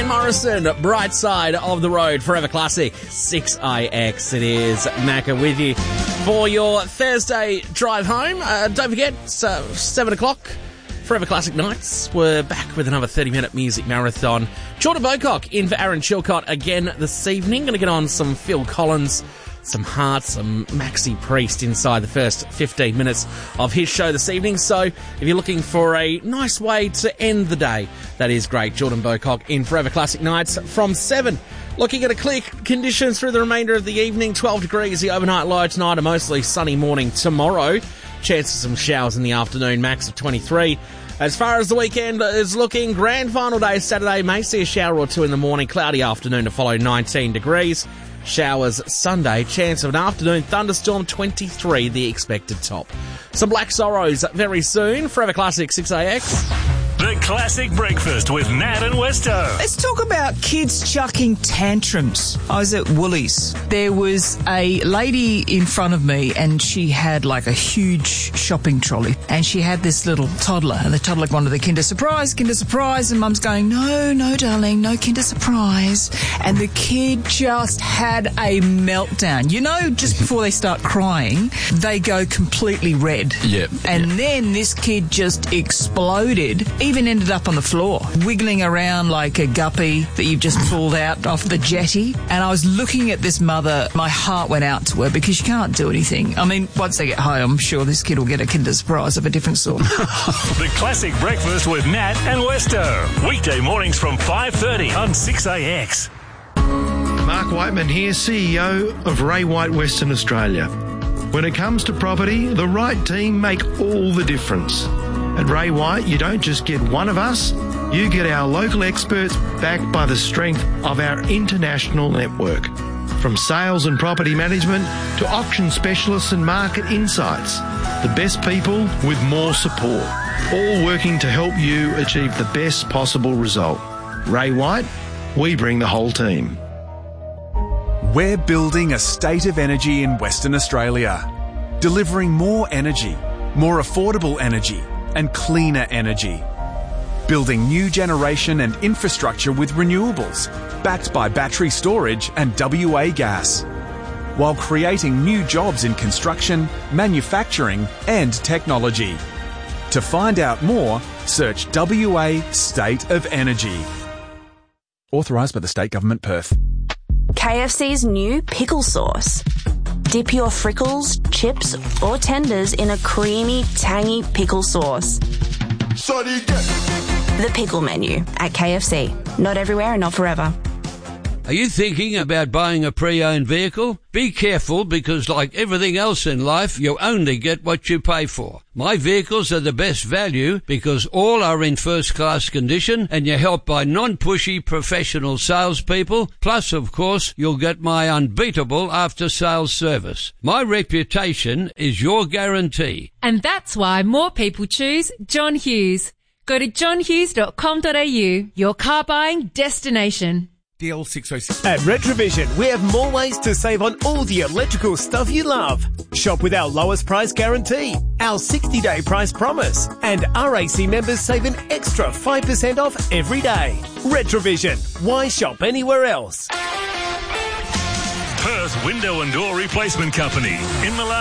Morrison, Bright Side of the Road, Forever Classic, 6IX. It is Macca with you for your Thursday drive home. Don't forget, 7 o'clock, Forever Classic Nights. We're back with another 30-minute music marathon. Jordan Bocock in for Aaron Chilcott again this evening. Going to get on some Phil Collins, some Heart, some Maxi Priest inside the first 15 minutes of his show this evening. So if you're looking for a nice way to end the day, that is great. Jordan Bocock in Forever Classic Nights from 7. Looking at a clear conditions through the remainder of the evening. 12 degrees the overnight low tonight. A mostly sunny morning tomorrow. Chance of some showers in the afternoon, max of 23. As far as the weekend is looking, grand final day Saturday. May see a shower or two in the morning. Cloudy afternoon to follow, 19 degrees. Showers Sunday, chance of an afternoon thunderstorm, 23 the expected top. Some Black Sorrows very soon. Forever Classic 6AX. The Classic Breakfast with Nat and Westo. Let's talk about kids chucking tantrums. I was at Woolies. There was a lady in front of me and she had like a huge shopping trolley and she had this little toddler and the toddler wanted the Kinder Surprise, and Mum's going, no, darling, no Kinder Surprise. And the kid just had a meltdown. You know, just before they start crying, they go completely red. Yep. And then this kid just exploded. Even ended up on the floor, wiggling around like a guppy that you've just pulled out off the jetty. And I was looking at this mother, my heart went out to her because she can't do anything. I mean, once they get home, I'm sure this kid will get a Kinder Surprise of a different sort. The Classic Breakfast with Nat and Westo. Weekday mornings from 5:30 on 6AX. Mark Whiteman here, CEO of Ray White Western Australia. When it comes to property, the right team make all the difference. At Ray White, you don't just get one of us, you get our local experts backed by the strength of our international network. From sales and property management to auction specialists and market insights, the best people with more support, all working to help you achieve the best possible result. Ray White, we bring the whole team. We're building a state of energy in Western Australia, delivering more energy, more affordable energy, and cleaner energy. Building new generation and infrastructure with renewables, backed by battery storage and WA gas, while creating new jobs in construction, manufacturing and technology. To find out more, search WA State of Energy. Authorised by the State Government, Perth. KFC's new pickle sauce. Dip your frickles, chips or tenders in a creamy, tangy pickle sauce. The pickle menu at KFC. Not everywhere and not forever. Are you thinking about buying a pre-owned vehicle? Be careful because like everything else in life, you only get what you pay for. My vehicles are the best value because all are in first-class condition and you're helped by non-pushy professional salespeople. Plus, of course, you'll get my unbeatable after-sales service. My reputation is your guarantee. And that's why more people choose John Hughes. Go to johnhughes.com.au, your car buying destination. DL606. At Retrovision, we have more ways to save on all the electrical stuff you love. Shop with our lowest price guarantee, our 60-day price promise, and RAC members save an extra 5% off every day. Retrovision. Why shop anywhere else? Perth Window and Door Replacement Company in Malala.